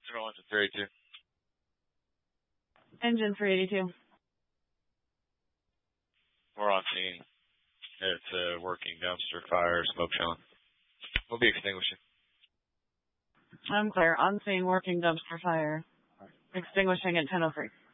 01 to 382. Engine 382. We're on scene. It's a working dumpster fire, smoke showing. We'll be extinguishing. I'm clear. On scene, working dumpster fire. Extinguishing at 10:03.